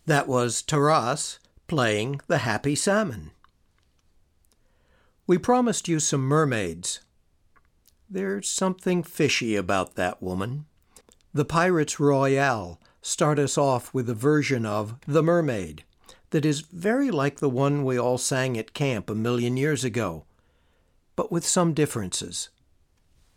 That was Taras playing the Happy Salmon. We promised you some mermaids. There's something fishy about that woman. The Pirates Royale start us off with a version of The Mermaid that is very like the one we all sang at camp a million years ago, but with some differences.